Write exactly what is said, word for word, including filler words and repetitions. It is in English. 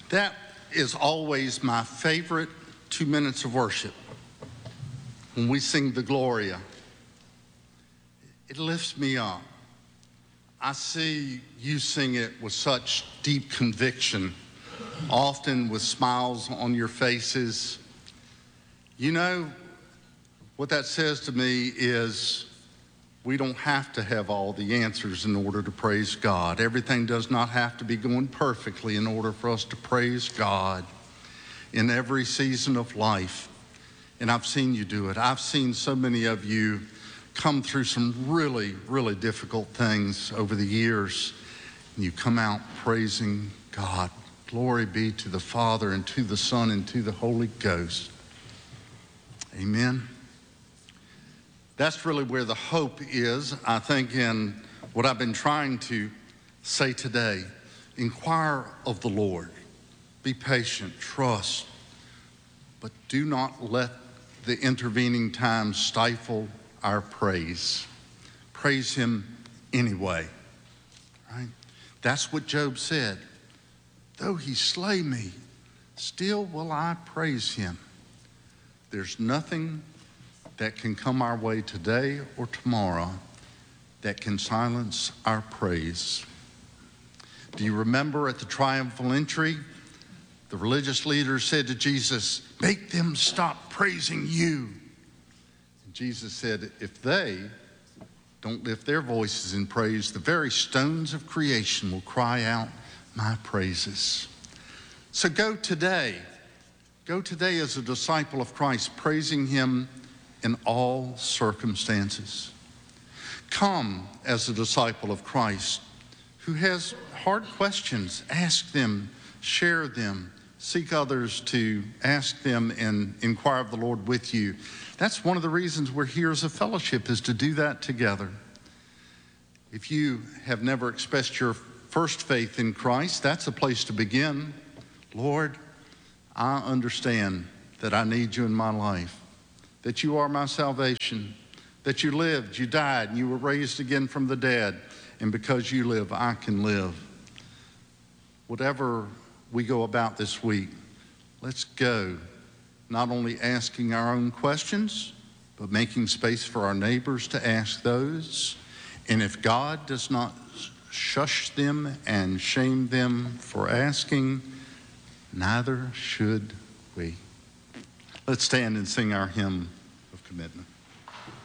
That is always my favorite two minutes of worship. When we sing the Gloria, it lifts me up. I see you sing it with such deep conviction, often with smiles on your faces. You know, what that says to me is we don't have to have all the answers in order to praise God. Everything does not have to be going perfectly in order for us to praise God in every season of life. And I've seen you do it. I've seen so many of you come through some really, really difficult things over the years, and you come out praising God. Glory be to the Father, and to the Son, and to the Holy Ghost. Amen. That's really where the hope is, I think, in what I've been trying to say today. Inquire of the Lord. Be patient, trust, but do not let the intervening time stifle our praise. Praise him anyway, right? That's what Job said. Though he slay me, still will I praise him. There's nothing that can come our way today or tomorrow that can silence our praise. Do you remember at the triumphal entry, the religious leaders said to Jesus, "Make them stop praising you." And Jesus said, if they don't lift their voices in praise, the very stones of creation will cry out my praises. So go today. Go today as a disciple of Christ, praising him in all circumstances. Come as a disciple of Christ who has hard questions. Ask them, share them, seek others to ask them and inquire of the Lord with you. That's one of the reasons we're here as a fellowship, is to do that together. If you have never expressed your first faith in Christ, that's a place to begin. Lord, I understand that I need you in my life, that you are my salvation, that you lived, you died, and you were raised again from the dead, and because you live, I can live. Whatever we go about this week, let's go not only asking our own questions, but making space for our neighbors to ask those. And if God does not shush them and shame them for asking, neither should we. Let's stand and sing our hymn of commitment.